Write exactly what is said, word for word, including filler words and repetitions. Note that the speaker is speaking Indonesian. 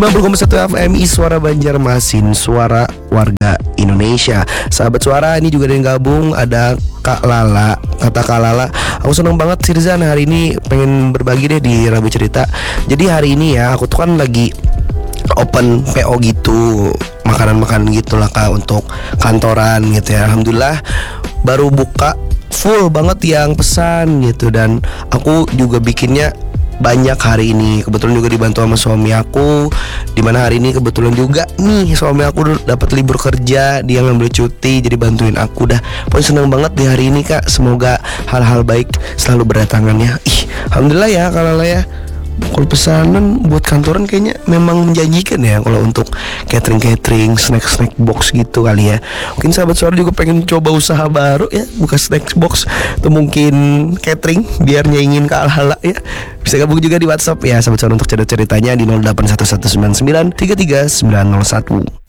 sembilan puluh koma satu F M I Suara Banjarmasin, suara warga Indonesia. Sahabat suara, ini juga ada yang gabung, ada Kak Lala. Kata Kak Lala, aku seneng banget sih Rizan, hari ini pengen berbagi deh di Rabu Cerita. Jadi hari ini ya, aku tuh kan lagi open P O gitu, makanan-makanan gitu lah Kak, untuk kantoran gitu ya. Alhamdulillah baru buka full banget yang pesan gitu, dan aku juga bikinnya banyak hari ini. Kebetulan juga dibantu sama suami aku, dimana hari ini kebetulan juga nih suami aku dapat libur kerja, dia ngambil cuti jadi bantuin aku. Dah pokoknya seneng banget di hari ini Kak. Semoga hal-hal baik selalu berdatangan ya. Ih, alhamdulillah ya kalau lah ya. Kalau pesanan buat kantoran kayaknya memang menjanjikan ya, kalau untuk catering-catering, snack-snack box gitu kali ya. Mungkin sahabat suara juga pengen coba usaha baru ya, buka snack box atau mungkin catering biar nyaingin ke Al-Hala ya. Bisa gabung juga di WhatsApp ya sahabat suara untuk cerita-ceritanya di nol delapan satu satu sembilan sembilan tiga tiga sembilan nol satu.